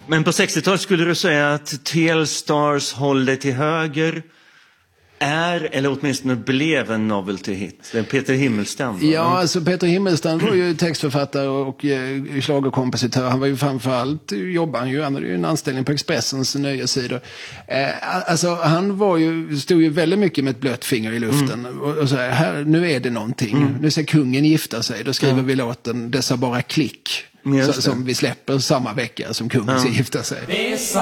Men på 60-talet skulle du säga att Telstar's Håll dig till höger är, eller åtminstone blev en novelty-hit. Det är Peter Himmelsten. Ja, alltså Peter Himmelsten var ju textförfattare och schlagerkompositör. Han var ju framförallt, han hade ju en anställning på Expressens nöjessidor. Alltså han stod ju väldigt mycket med ett blött finger i luften. Och så här, nu är det någonting. Nu ska kungen gifta sig. Då skriver vi låten Det sa bara klick. Som vi släpper samma vecka som kungen ska gifta sig.